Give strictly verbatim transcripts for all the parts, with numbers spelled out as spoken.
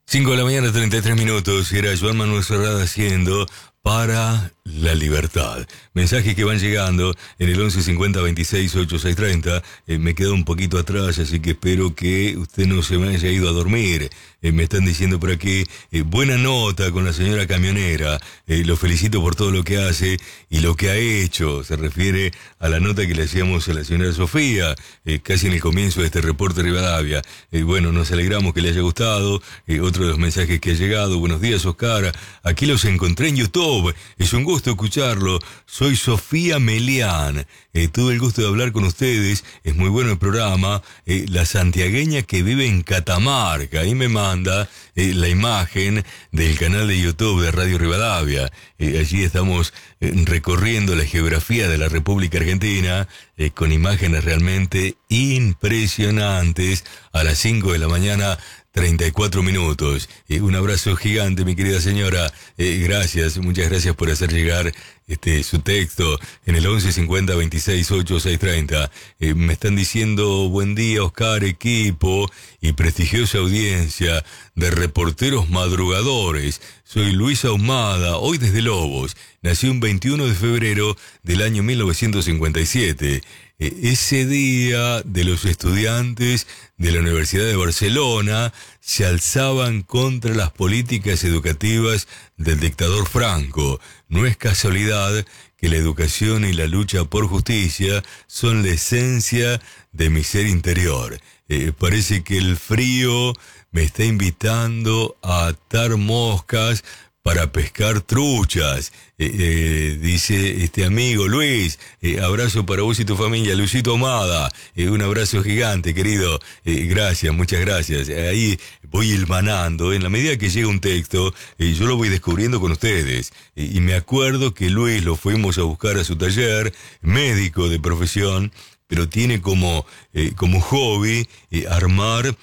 cinco de la mañana, treinta y tres minutos. Era Joan Manuel Serrat haciendo Para la Libertad. Mensajes que van llegando en el once cincuenta veintiséis ochenta y seis treinta. Eh, me quedo un poquito atrás, así que espero que usted no se me haya ido a dormir. Eh, me están diciendo por aquí, eh, buena nota con la señora camionera. Eh, lo felicito por todo lo que hace y lo que ha hecho. Se refiere a la nota que le hacíamos a la señora Sofía, eh, casi en el comienzo de este reporte de Rivadavia. Eh, bueno, nos alegramos que le haya gustado. Eh, otro de los mensajes que ha llegado. Buenos días, Oscar. Aquí los encontré en YouTube. Es un gusto escucharlo. Soy Sofía Melián. Eh, tuve el gusto de hablar con ustedes. Es muy bueno el programa. Eh, la santiagueña que vive en Catamarca. Ahí me manda eh, la imagen del canal de YouTube de Radio Rivadavia. Eh, allí estamos eh, recorriendo la geografía de la República Argentina eh, con imágenes realmente impresionantes a las cinco de la mañana. treinta y cuatro minutos. Eh, un abrazo gigante, mi querida señora. Eh, gracias, muchas gracias por hacer llegar este su texto en el once cincuenta veintiséis ochenta y seis treinta. Eh, me están diciendo, buen día, Oscar, equipo y prestigiosa audiencia de reporteros madrugadores. Soy Luis Ahumada, hoy desde Lobos. Nací un veintiuno de febrero del año mil novecientos cincuenta y siete. Eh, ese día de los estudiantes de la Universidad de Barcelona se alzaban contra las políticas educativas del dictador Franco. No es casualidad que la educación y la lucha por justicia son la esencia de mi ser interior. Eh, parece que el frío me está invitando a atar moscas para pescar truchas, eh, eh, dice este amigo Luis. Eh, abrazo para vos y tu familia, Luisito Amada. Eh, un abrazo gigante, querido. Eh, gracias, muchas gracias. Ahí voy hilvanando. En la medida que llega un texto, eh, yo lo voy descubriendo con ustedes. Eh, y me acuerdo que Luis lo fuimos a buscar a su taller, médico de profesión, pero tiene como, eh, como hobby eh, armar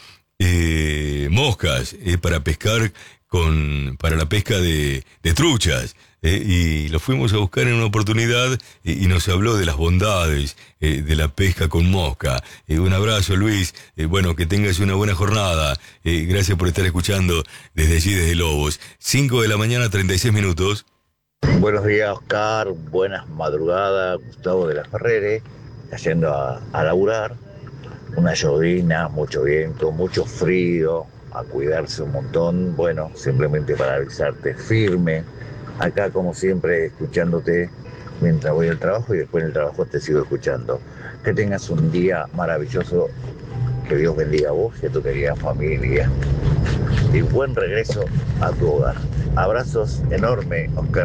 eh, moscas eh, para pescar con para la pesca de, de truchas. Eh, y lo fuimos a buscar en una oportunidad eh, y nos habló de las bondades eh, de la pesca con mosca. Eh, un abrazo, Luis. Eh, bueno, que tengas una buena jornada. Eh, gracias por estar escuchando desde allí, desde Lobos. cinco de la mañana, treinta y seis minutos. Buenos días, Oscar. Buenas madrugadas, Gustavo de la Ferrere. Yendo a, a laburar. Una llovina, mucho viento, mucho frío. A cuidarse un montón. Bueno, simplemente para avisarte, firme. Acá, como siempre, escuchándote mientras voy al trabajo y después en el trabajo te sigo escuchando. Que tengas un día maravilloso. Que Dios bendiga a vos y a tu querida familia. Y buen regreso a tu hogar. Abrazos enormes, Oscar.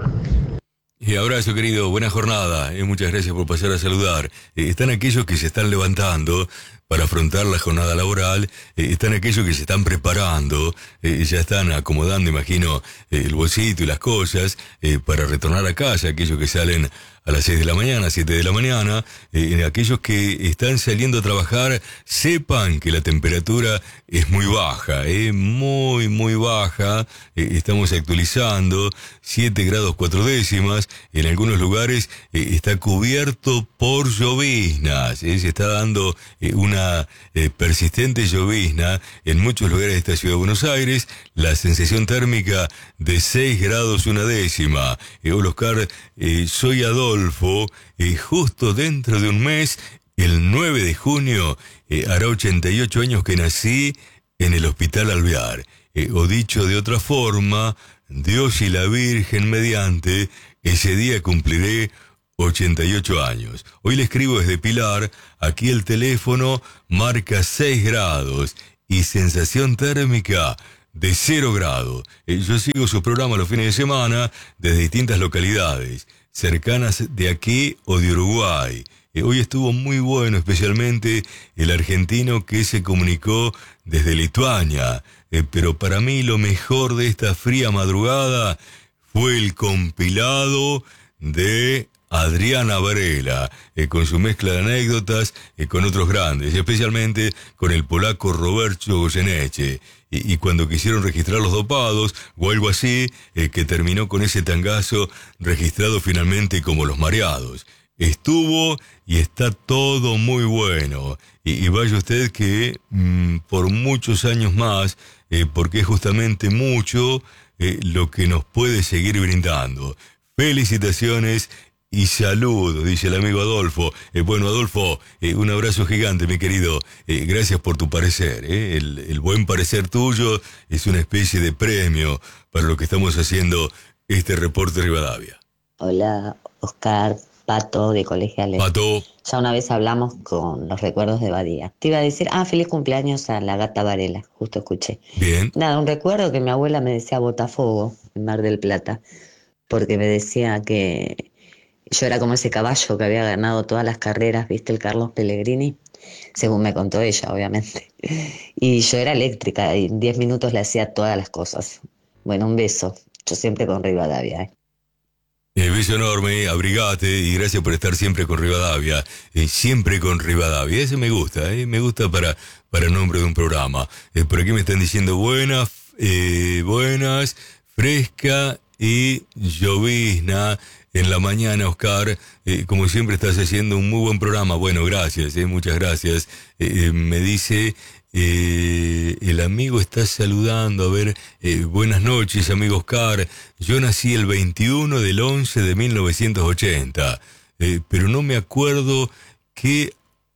Y abrazo, querido. Buena jornada. Eh, muchas gracias por pasar a saludar. Eh, están aquellos que se están levantando para afrontar la jornada laboral. Eh, están aquellos que se están preparando. Eh, ya están acomodando, imagino, eh, el bolsito y las cosas eh, para retornar a casa. Aquellos que salen a las seis de la mañana, siete de la mañana. Eh, aquellos que están saliendo a trabajar, sepan que la temperatura es muy baja, eh, muy, muy baja. Eh, estamos actualizando siete grados cuatro décimas. En algunos lugares eh, está cubierto por lloviznas. Eh, se está dando eh, una eh, persistente llovizna en muchos lugares de esta ciudad de Buenos Aires. La sensación térmica de seis grados una décima. Eh, hola, Oscar, eh, soy Adolfo. Eh, justo dentro de un mes, el nueve de junio, eh, hará ochenta y ocho años que nací en el Hospital Alvear. Eh, o dicho de otra forma, Dios y la Virgen mediante, ese día cumpliré ochenta y ocho años. Hoy le escribo desde Pilar. Aquí el teléfono marca seis grados y sensación térmica de cero grados. Eh, yo sigo su programa los fines de semana desde distintas localidades cercanas de aquí o de Uruguay. Eh, hoy estuvo muy bueno, especialmente el argentino que se comunicó desde Lituania. Eh, pero para mí lo mejor de esta fría madrugada fue el compilado de Adriana Varela, eh, con su mezcla de anécdotas eh, con otros grandes, especialmente con el polaco Roberto Goyeneche. Y, y cuando quisieron registrar los dopados, o algo así, eh, que terminó con ese tangazo registrado finalmente como Los Mareados. estuvo y está todo muy bueno. Y, y vaya usted que mmm, por muchos años más, eh, porque es justamente mucho eh, lo que nos puede seguir brindando. Felicitaciones y saludos, dice el amigo Adolfo. Eh, bueno, Adolfo, eh, un abrazo gigante, mi querido. Eh, gracias por tu parecer. Eh. El, el buen parecer tuyo es una especie de premio para lo que estamos haciendo este reporte Rivadavia. Hola, Oscar, Pato de Colegiales. Pato. Ya una vez hablamos con los recuerdos de Badía. Te iba a decir, ah, feliz cumpleaños a la gata Varela, justo escuché. Bien. Nada, un recuerdo que mi abuela me decía Botafogo, en Mar del Plata, porque me decía que yo era como ese caballo que había ganado todas las carreras, ¿viste? El Carlos Pellegrini, según me contó ella, obviamente. Y yo era eléctrica, y en diez minutos le hacía todas las cosas. Bueno, un beso. Yo siempre con Rivadavia, ¿eh? Eh, beso enorme, abrigate y gracias por estar siempre con Rivadavia. Eh, siempre con Rivadavia, ese me gusta, eh, me gusta para, para nombre de un programa. Eh, por aquí me están diciendo buenas, eh, buenas, fresca y llovizna en la mañana, Oscar. Eh, como siempre estás haciendo un muy buen programa. Bueno, gracias, eh, muchas gracias. Eh, eh, me dice... Eh, el amigo está saludando, a ver, eh, buenas noches, amigo Oscar. Yo nací el veintiuno del once de mil novecientos ochenta, eh, pero no me acuerdo qué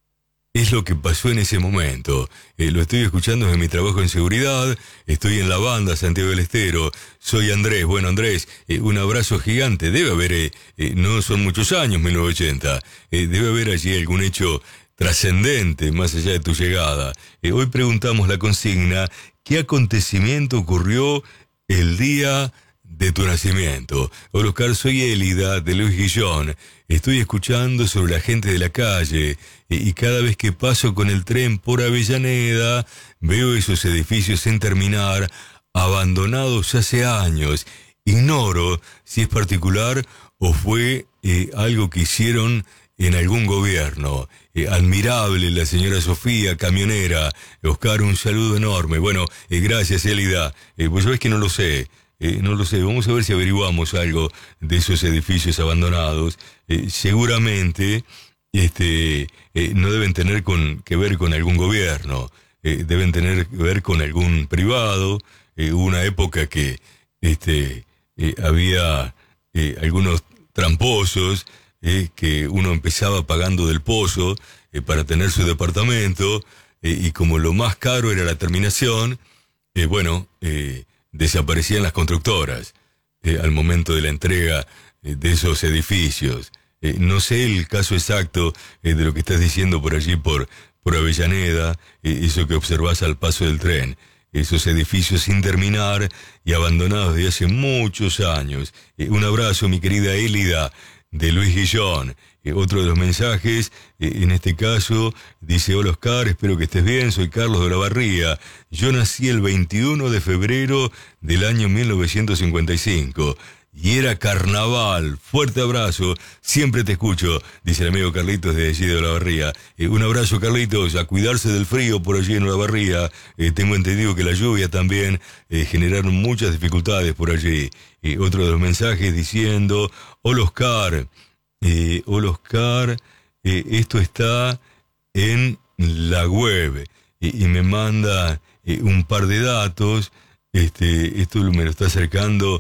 es lo que pasó en ese momento. Eh, lo estoy escuchando desde mi trabajo en seguridad, estoy en la banda Santiago del Estero, soy Andrés. Bueno, Andrés, eh, un abrazo gigante. Debe haber, eh, eh, no son muchos años, mil novecientos ochenta, eh, debe haber allí algún hecho trascendente más allá de tu llegada. Eh, hoy preguntamos la consigna: ¿qué acontecimiento ocurrió el día de tu nacimiento? Hola, Oscar, soy Élida de Luis Guillón. Estoy escuchando sobre la gente de la calle eh, y cada vez que paso con el tren por Avellaneda veo esos edificios sin terminar, abandonados hace años. Ignoro si es particular o fue eh, algo que hicieron en algún gobierno. Eh, admirable la señora Sofía, camionera. Oscar, un saludo enorme. Bueno, eh, gracias, Élida. Eh, pues sabés que no lo sé. Eh, no lo sé. Vamos a ver si averiguamos algo de esos edificios abandonados. Eh, seguramente este, eh, no deben tener con, que ver con algún gobierno. Eh, deben tener que ver con algún privado. Eh, hubo una época que este, eh, había eh, algunos tramposos, Eh, que uno empezaba pagando del pozo eh, para tener su departamento eh, y como lo más caro era la terminación, eh, bueno, eh, desaparecían las constructoras eh, al momento de la entrega eh, de esos edificios. Eh, no sé el caso exacto eh, de lo que estás diciendo por allí, por, por Avellaneda, eh, eso que observás al paso del tren. Esos edificios sin terminar y abandonados de hace muchos años. Eh, un abrazo, mi querida Élida, de Luis Guillón. Eh, otro de los mensajes, eh, en este caso, dice: hola Oscar, espero que estés bien, soy Carlos de Olavarría. Yo nací el veintiuno de febrero del año mil novecientos cincuenta y cinco y era carnaval. Fuerte abrazo, siempre te escucho, dice el amigo Carlitos de allí de Olavarría. Eh, un abrazo, Carlitos, a cuidarse del frío por allí en Olavarría. Eh, tengo entendido que la lluvia también eh, generaron muchas dificultades por allí. Eh, otro de los mensajes diciendo: hola Oscar, eh, hola Oscar, eh, esto está en la web, eh, y me manda eh, un par de datos. Este, esto me lo está acercando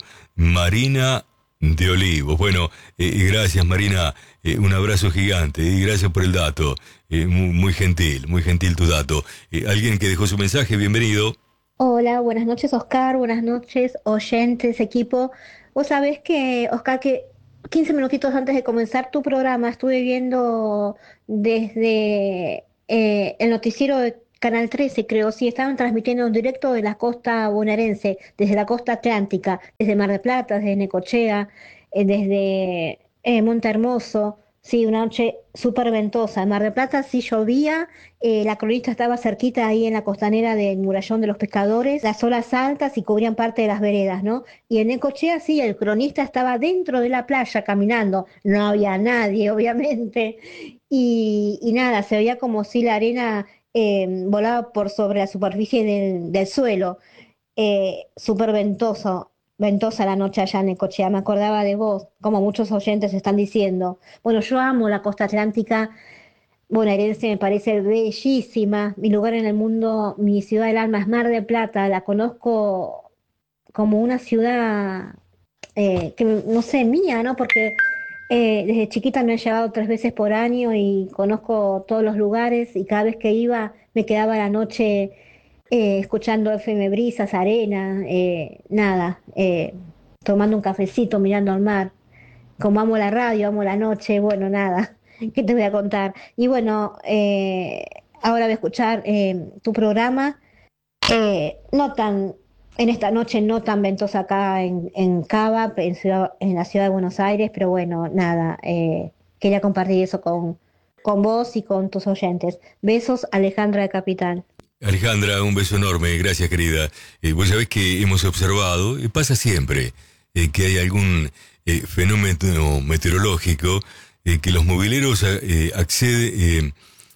Marina de Olivos. Bueno, eh, gracias Marina, eh, un abrazo gigante y gracias por el dato, eh, muy, muy gentil, muy gentil tu dato. Eh, alguien que dejó su mensaje, bienvenido. Hola, buenas noches Oscar, buenas noches oyentes, equipo. Vos sabés que, Oscar, que quince minutitos antes de comenzar tu programa estuve viendo desde eh, el noticiero de Canal trece, creo, sí, estaban transmitiendo en directo de la costa bonaerense, desde la costa atlántica, desde Mar del Plata, desde Necochea, eh, desde eh, Monte Hermoso. Sí, una noche súper ventosa. En Mar del Plata sí llovía, eh, la cronista estaba cerquita ahí en la costanera del Murallón de los Pescadores, las olas altas y cubrían parte de las veredas, ¿no? Y en Necochea sí, el cronista estaba dentro de la playa caminando, no había nadie, obviamente, y, y nada, se veía como si la arena eh, volaba por sobre la superficie del, del suelo, eh, súper ventoso. ventosa la noche allá en Necochea, me acordaba de vos, como muchos oyentes están diciendo. Bueno, yo amo la costa atlántica bonaerense, me parece bellísima, mi lugar en el mundo, mi ciudad del alma es Mar del Plata, la conozco como una ciudad eh, que no sé, mía, ¿no? Porque eh, desde chiquita me han llevado tres veces por año y conozco todos los lugares y cada vez que iba me quedaba la noche eh, escuchando F M Brisas, Arena, eh, nada, eh, tomando un cafecito, mirando al mar. Como amo la radio, amo la noche, bueno, nada, ¿qué te voy a contar? Y bueno, eh, ahora voy a escuchar eh, tu programa, eh, no tan, en esta noche no tan ventosa acá en, en Cava, en, ciudad- en la ciudad de Buenos Aires, pero bueno, nada, eh, quería compartir eso con, con vos y con tus oyentes. Besos, Alejandra de Capital. Alejandra, un beso enorme, gracias querida. Eh, vos sabés que hemos observado, y pasa siempre, eh, que hay algún eh, fenómeno meteorológico eh, que los mobileros eh, accede, eh,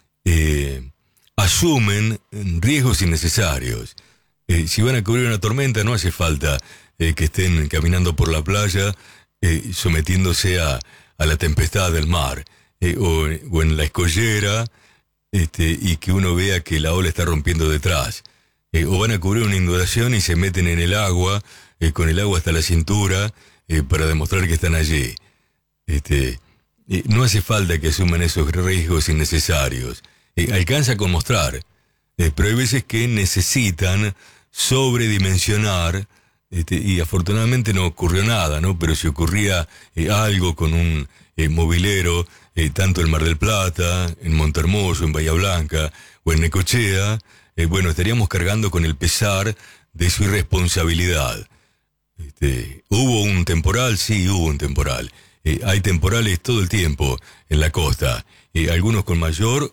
eh, asumen riesgos innecesarios. Eh, si van a cubrir una tormenta no hace falta eh, que estén caminando por la playa eh, sometiéndose a, a la tempestad del mar eh, o, o en la escollera, este, y que uno vea que la ola está rompiendo detrás. Eh, o van a cubrir una inundación y se meten en el agua, eh, con el agua hasta la cintura, eh, para demostrar que están allí. Este, eh, no hace falta que asuman esos riesgos innecesarios. Eh, alcanza con mostrar, eh, pero hay veces que necesitan sobredimensionar, este, y afortunadamente no ocurrió nada, ¿no? Pero si ocurría eh, algo con un eh, mobilero, eh, tanto en Mar del Plata, en Montermoso, en Bahía Blanca o en Necochea, eh, bueno, estaríamos cargando con el pesar de su irresponsabilidad. Este, ¿Hubo un temporal? Sí, hubo un temporal. Eh, hay temporales todo el tiempo en la costa, eh, algunos con mayor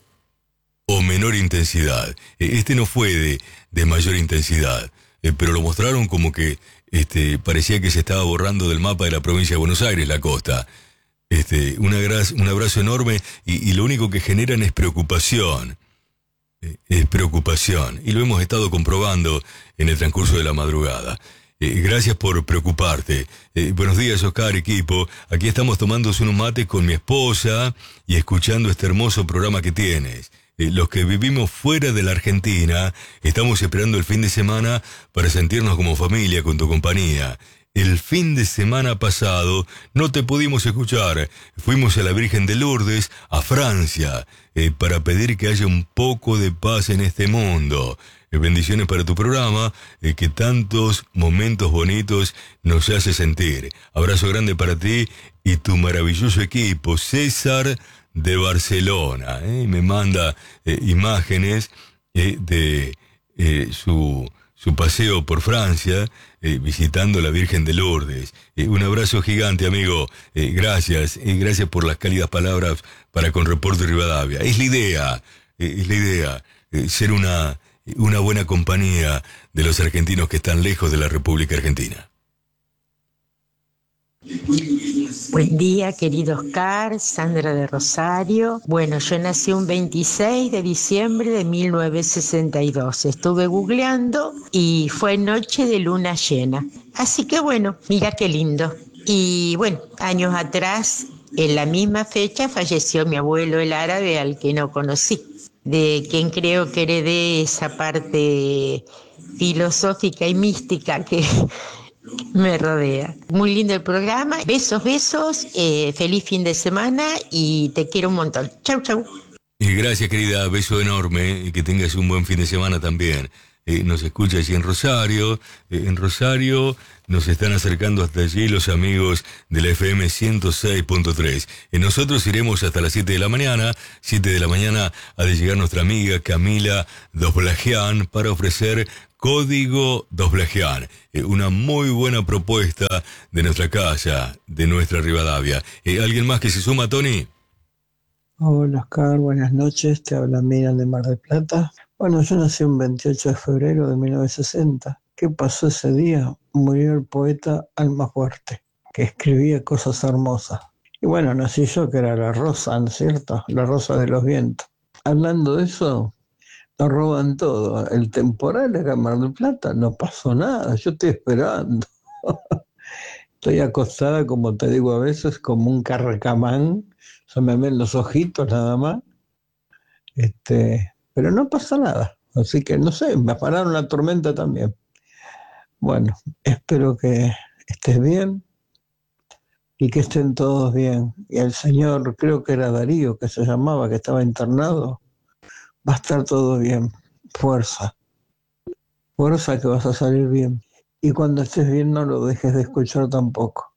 o menor intensidad. Eh, este no fue de, de mayor intensidad, eh, pero lo mostraron como que este, parecía que se estaba borrando del mapa de la provincia de Buenos Aires la costa. Este, un, abrazo, un abrazo enorme y, y lo único que generan es preocupación. Eh, es preocupación. Y lo hemos estado comprobando en el transcurso de la madrugada. Eh, gracias por preocuparte. Eh, buenos días, Oscar, equipo. Aquí estamos tomándose unos mates con mi esposa y escuchando este hermoso programa que tienes. Eh, los que vivimos fuera de la Argentina estamos esperando el fin de semana para sentirnos como familia con tu compañía. El fin de semana pasado no te pudimos escuchar. Fuimos a la Virgen de Lourdes, a Francia, eh, para pedir que haya un poco de paz en este mundo. Eh, bendiciones para tu programa, eh, que tantos momentos bonitos nos hace sentir. Abrazo grande para ti y tu maravilloso equipo, César de Barcelona. Eh, me manda eh, imágenes eh, de eh, su... su paseo por Francia, eh, visitando la Virgen de Lourdes. Eh, un abrazo gigante, amigo. Eh, gracias. Eh, gracias por las cálidas palabras para con Reporte Rivadavia. Es la idea, eh, es la idea, eh, ser una, una buena compañía de los argentinos que están lejos de la República Argentina. Buen día, querido Oscar, Sandra de Rosario. Bueno, yo nací un veintiséis de diciembre de mil novecientos sesenta y dos. Estuve googleando y fue noche de luna llena. Así que bueno, mira qué lindo. Y bueno, años atrás, en la misma fecha, falleció mi abuelo el árabe, al que no conocí, de quien creo que heredé esa parte filosófica y mística que me rodea. Muy lindo el programa. Besos, besos. Eh, feliz fin de semana y te quiero un montón. Chau, chau. Y gracias, querida. Beso enorme. Y que tengas un buen fin de semana también. Eh, nos escucha allí en Rosario. Eh, en Rosario nos están acercando hasta allí los amigos de la F M ciento seis punto tres. Eh, nosotros iremos hasta las siete de la mañana. siete de la mañana ha de llegar nuestra amiga Camila Doblajian para ofrecer Código Doblajian. Eh, una muy buena propuesta de nuestra casa, de nuestra Rivadavia. Eh, ¿Alguien más que se suma, Tony? Hola, Oscar, buenas noches. Te habla Miriam de Mar del Plata. Bueno, yo nací un veintiocho de febrero de mil novecientos sesenta. ¿Qué pasó ese día? Murió el poeta Almafuerte, que escribía cosas hermosas. Y bueno, nací yo, que era la rosa, ¿no es cierto? La rosa de los vientos. Hablando de eso, nos roban todo. El temporal acá en Mar del Plata no pasó nada. Yo estoy esperando. Estoy acostada, como te digo a veces, como un carracamán, se me ven los ojitos nada más, este, pero no pasa nada, así que no sé, me pararon la tormenta también. Bueno, espero que estés bien y que estén todos bien. Y el señor, creo que era Darío, que se llamaba, que estaba internado, va a estar todo bien. Fuerza, fuerza que vas a salir bien. Y cuando estés bien no lo dejes de escuchar tampoco.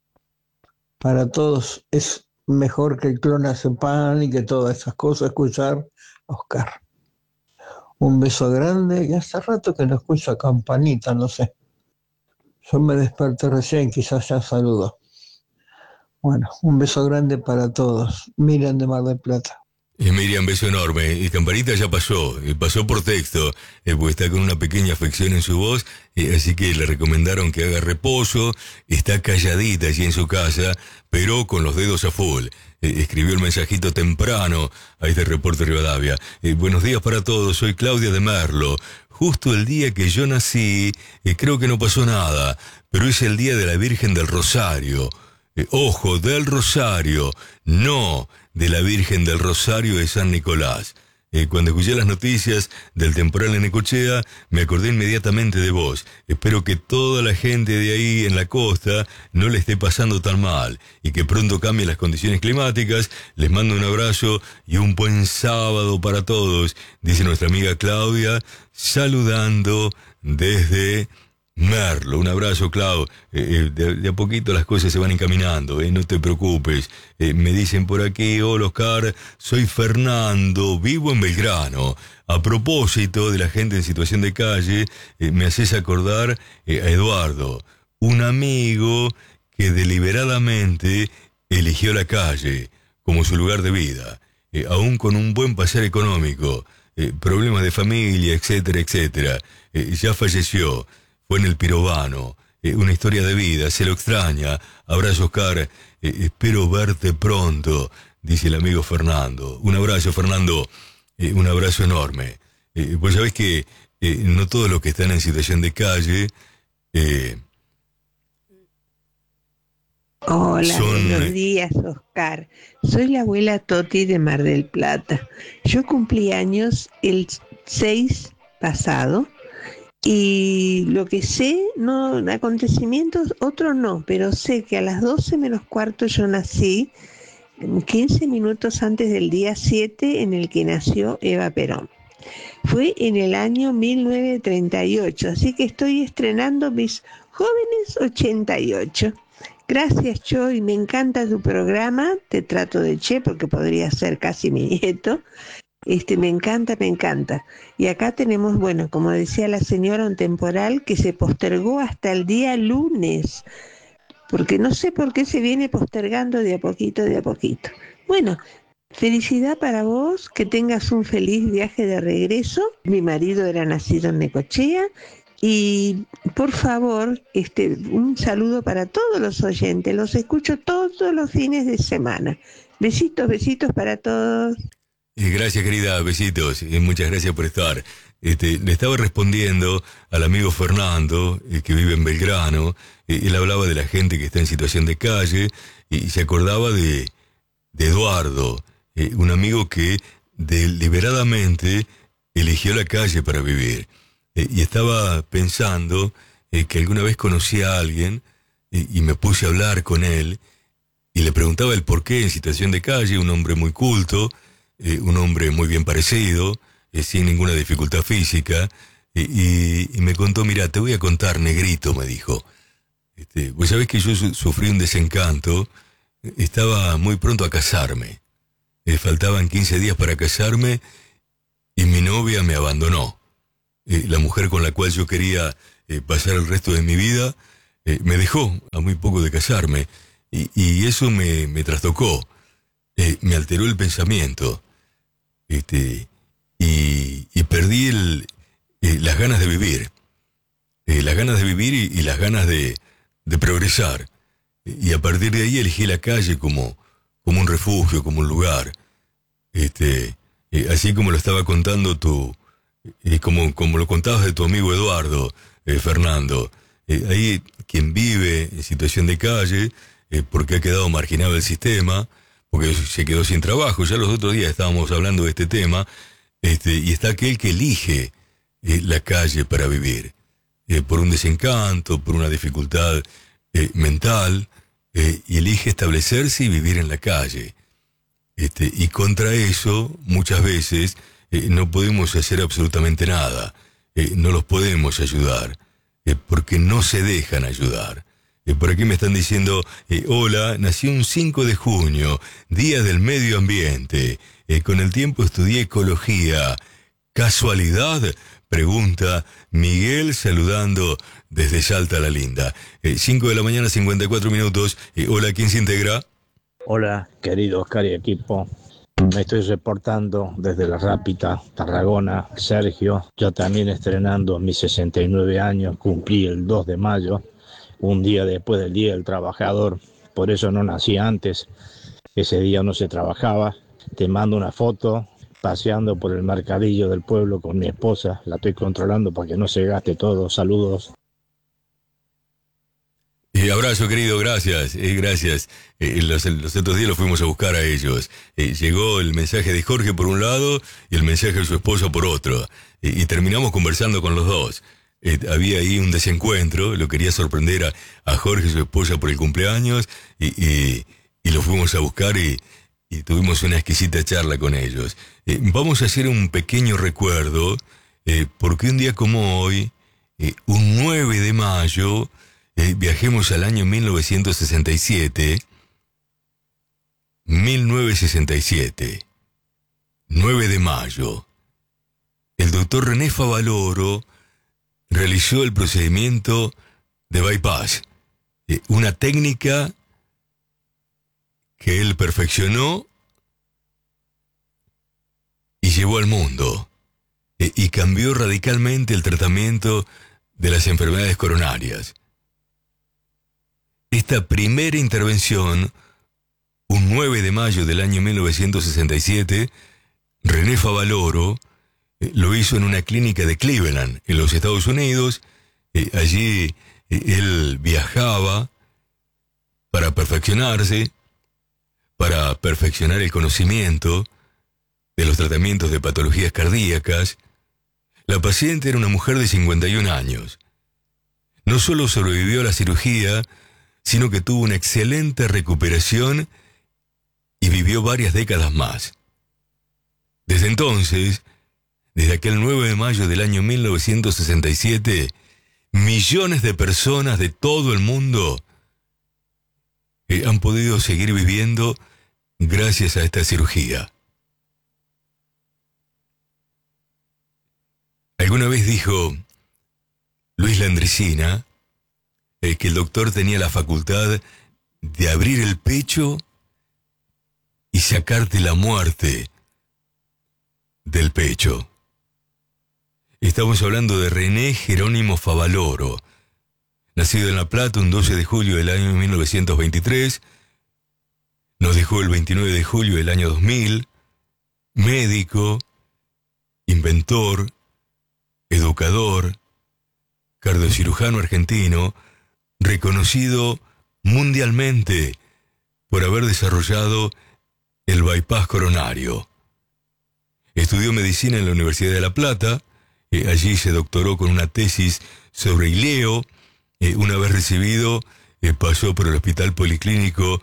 Para todos es mejor que el clonazepam y que todas esas cosas, escuchar a Oscar. Un beso grande y hace rato que no escucho a Campanita, no sé. Yo me desperté recién, quizás ya saludo. Bueno, un beso grande para todos. Miriam de Mar del Plata. Y Miriam, beso enorme. Y Campanita ya pasó, eh, pasó por texto, eh, porque está con una pequeña afección en su voz, eh, así que le recomendaron que haga reposo. Está calladita allí en su casa, pero con los dedos a full. Eh, escribió el mensajito temprano a este reporte Rivadavia. Eh, buenos días para todos, soy Claudia de Merlo. Justo el día que yo nací, eh, creo que no pasó nada, pero es el día de la Virgen del Rosario. Eh, ojo, del Rosario, no de la Virgen del Rosario de San Nicolás. Eh, cuando escuché las noticias del temporal en Necochea, me acordé inmediatamente de vos. Espero que toda la gente de ahí en la costa no le esté pasando tan mal y que pronto cambien las condiciones climáticas. Les mando un abrazo y un buen sábado para todos, dice nuestra amiga Claudia, saludando desde Merlo. Un abrazo, Clau. Eh, de, de a poquito las cosas se van encaminando, eh, no te preocupes. Eh, me dicen por aquí, hola Oscar, soy Fernando, vivo en Belgrano. A propósito de la gente en situación de calle, eh, me haces acordar eh, a Eduardo, un amigo que deliberadamente eligió la calle como su lugar de vida, eh, aún con un buen pasar económico, eh, problemas de familia, etcétera, etcétera. Eh, ya falleció. Fue en el Pirobano, eh, una historia de vida, se lo extraña. Abrazo, Oscar, eh, espero verte pronto, dice el amigo Fernando. Un abrazo, Fernando, eh, un abrazo enorme. Eh, pues sabés que eh, no todos los que están en situación de calle eh, Hola, son... buenos días, Oscar. Soy la abuela Toti de Mar del Plata. Yo cumplí años el seis pasado. Y lo que sé, no, acontecimientos, otros no, pero sé que a las doce menos cuarto yo nací, quince minutos antes del día siete en el que nació Eva Perón. Fue en el año mil novecientos treinta y ocho, así que estoy estrenando mis jóvenes ochenta y ocho. Gracias, Choy, me encanta tu programa, te trato de che porque podría ser casi mi nieto. Este, me encanta, me encanta. Y acá tenemos, bueno, como decía la señora, un temporal que se postergó hasta el día lunes, porque no sé por qué se viene postergando de a poquito, de a poquito. Bueno, felicidad para vos, que tengas un feliz viaje de regreso. Mi marido era nacido en Necochea. Y por favor, este, un saludo para todos los oyentes. Los escucho todos los fines de semana. Besitos, besitos para todos. Eh, gracias, querida, besitos, y muchas gracias por estar. Este, le estaba respondiendo al amigo Fernando, eh, que vive en Belgrano. Eh, él hablaba de la gente que está en situación de calle y se acordaba de, de Eduardo, eh, un amigo que deliberadamente eligió la calle para vivir. Eh, y estaba pensando eh, que alguna vez conocí a alguien eh, y me puse a hablar con él y le preguntaba el por qué en situación de calle, un hombre muy culto, Eh, un hombre muy bien parecido, eh, sin ninguna dificultad física, eh, y, y me contó, mira, te voy a contar, negrito, me dijo. Este, pues sabés que yo su- sufrí un desencanto, eh, estaba muy pronto a casarme, eh, faltaban quince días para casarme y mi novia me abandonó. Eh, la mujer con la cual yo quería eh, pasar el resto de mi vida, eh, me dejó a muy poco de casarme, y, y eso me, me trastocó. Eh, me alteró el pensamiento, este, y, y perdí el, eh, las ganas de vivir, eh, las ganas de vivir y, y las ganas de, de progresar. Y a partir de ahí elegí la calle como, como un refugio, como un lugar. Este, eh, así como lo estaba contando tú, eh, como, como lo contabas de tu amigo Eduardo, eh, Fernando. Eh, ahí quien vive en situación de calle, eh, porque ha quedado marginado el sistema, porque se quedó sin trabajo, ya los otros días estábamos hablando de este tema, este, y está aquel que elige eh, la calle para vivir, eh, por un desencanto, por una dificultad eh, mental, eh, y elige establecerse y vivir en la calle. Este, y contra eso, muchas veces, eh, no podemos hacer absolutamente nada, eh, no los podemos ayudar, eh, porque no se dejan ayudar. Eh, por aquí me están diciendo, eh, hola, nací un cinco de junio, Día del Medio Ambiente. Eh, con el tiempo estudié ecología. ¿Casualidad? Pregunta Miguel, saludando desde Salta la Linda. Eh, cinco de la mañana, cincuenta y cuatro minutos. Eh, hola, ¿quién se integra? Hola, querido Oscar y equipo. Me estoy reportando desde La Rápita, Tarragona. Sergio, yo también estrenando mis sesenta y nueve años, cumplí el dos de mayo. Un día después del Día del Trabajador, por eso no nací antes, ese día no se trabajaba. Te mando una foto paseando por el mercadillo del pueblo con mi esposa, la estoy controlando para que no se gaste todo. Saludos. Eh, abrazo, querido, gracias, eh, gracias. Eh, los, los otros días los fuimos a buscar a ellos. Eh, llegó el mensaje de Jorge por un lado y el mensaje de su esposa por otro. Eh, y terminamos conversando con los dos. Eh, había ahí un desencuentro, lo quería sorprender a, a Jorge y su esposa por el cumpleaños y, y, y lo fuimos a buscar y, y tuvimos una exquisita charla con ellos. Eh, vamos a hacer un pequeño recuerdo, eh, porque un día como hoy, eh, un nueve de mayo, eh, viajemos al año mil novecientos sesenta y siete, mil novecientos sesenta y siete, nueve de mayo, el doctor René Favaloro realizó el procedimiento de bypass, eh, una técnica que él perfeccionó y llevó al mundo, eh, y cambió radicalmente el tratamiento de las enfermedades coronarias. Esta primera intervención, un nueve de mayo del año mil novecientos sesenta y siete, René Favaloro lo hizo en una clínica de Cleveland, en los Estados Unidos. Eh, allí eh, él viajaba para perfeccionarse, para perfeccionar el conocimiento de los tratamientos de patologías cardíacas. La paciente era una mujer de cincuenta y un años. No solo sobrevivió a la cirugía, sino que tuvo una excelente recuperación y vivió varias décadas más. Desde entonces, desde aquel nueve de mayo del año mil novecientos sesenta y siete, millones de personas de todo el mundo eh, han podido seguir viviendo gracias a esta cirugía. Alguna vez dijo Luis Landricina eh, que el doctor tenía la facultad de abrir el pecho y sacarte la muerte del pecho. Estamos hablando de René Jerónimo Favaloro, nacido en La Plata un doce de julio del año mil novecientos veintitrés, nos dejó el veintinueve de julio del año dos mil, médico, inventor, educador, cardiocirujano argentino, reconocido mundialmente por haber desarrollado el bypass coronario. Estudió medicina en la Universidad de La Plata. Eh, allí se doctoró con una tesis sobre ileo. Eh, una vez recibido, eh, pasó por el Hospital Policlínico,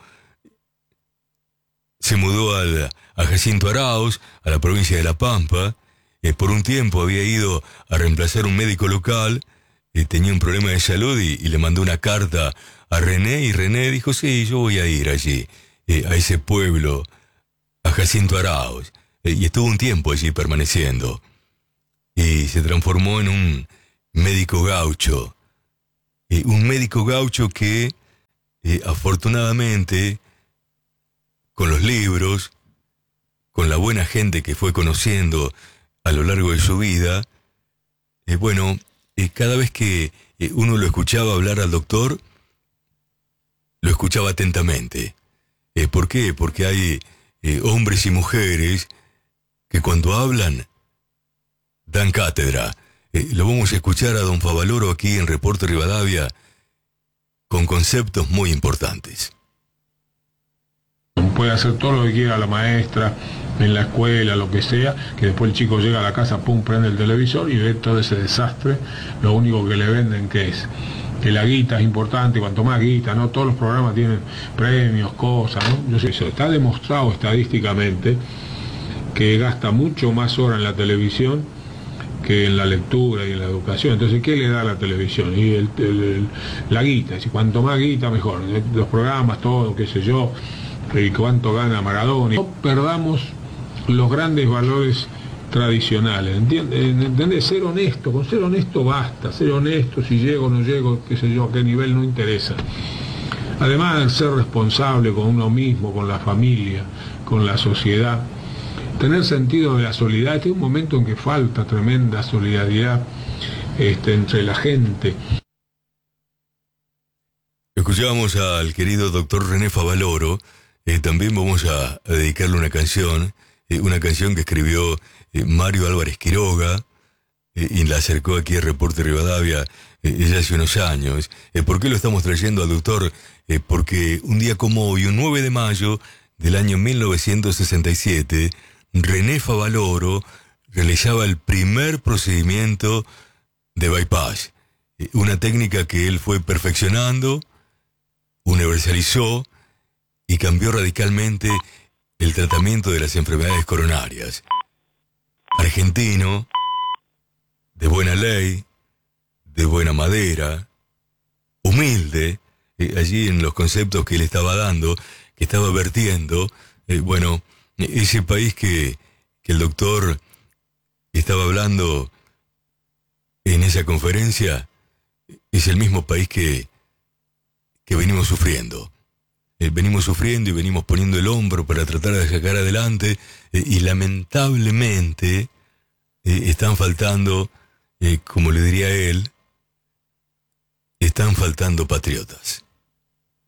se mudó al, a Jacinto Arauz, a la provincia de La Pampa. Eh, por un tiempo había ido a reemplazar un médico local, eh, tenía un problema de salud y, y le mandó una carta a René, y René dijo, sí, yo voy a ir allí, eh, a ese pueblo, a Jacinto Arauz. Eh, y estuvo un tiempo allí permaneciendo. Y se transformó en un médico gaucho. Eh, un médico gaucho que, eh, afortunadamente, con los libros, con la buena gente que fue conociendo a lo largo de su vida, eh, bueno, eh, cada vez que eh, uno lo escuchaba hablar al doctor, lo escuchaba atentamente. Eh, ¿Por qué? Porque hay eh, hombres y mujeres que cuando hablan dan cátedra. Eh, lo vamos a escuchar a don Favaloro aquí en Reporte Rivadavia con conceptos muy importantes. Puede hacer todo lo que quiera la maestra, en la escuela, lo que sea, que después el chico llega a la casa, pum, prende el televisor y ve todo ese desastre. Lo único que le venden que es que la guita es importante, cuanto más guita, ¿no? Todos los programas tienen premios, cosas, ¿no? Yo sé, eso está demostrado estadísticamente que gasta mucho más horas en la televisión que en la lectura y en la educación. Entonces, ¿qué le da a la televisión? Y el, el, el, la guita, es decir, cuanto más guita, mejor. Los programas, todo, qué sé yo, y cuánto gana Maradona. No perdamos los grandes valores tradicionales, ¿entendés? Ser honesto, con ser honesto basta, ser honesto, si llego o no llego, qué sé yo, a qué nivel no interesa. Además de ser responsable con uno mismo, con la familia, con la sociedad, tener sentido de la solidaridad. Este es un momento en que falta tremenda solidaridad este, entre la gente. Escuchábamos al querido doctor René Favaloro. Eh, también vamos a, a dedicarle una canción, eh, una canción que escribió eh, Mario Álvarez Quiroga, eh, y la acercó aquí a Reporte Rivadavia eh, ya hace unos años. Eh, ¿Por qué lo estamos trayendo al doctor? Eh, porque un día como hoy, un nueve de mayo del año mil novecientos sesenta y siete, René Favaloro realizaba el primer procedimiento de bypass, eh, una técnica que él fue perfeccionando, universalizó y cambió radicalmente el tratamiento de las enfermedades coronarias. Argentino, de buena ley, de buena madera, humilde, eh, allí en los conceptos que él estaba dando, que estaba vertiendo, eh, bueno, ese país que, que el doctor estaba hablando en esa conferencia es el mismo país que, que venimos sufriendo. Eh, venimos sufriendo y venimos poniendo el hombro para tratar de sacar adelante, eh, y lamentablemente eh, están faltando, eh, como le diría él, están faltando patriotas.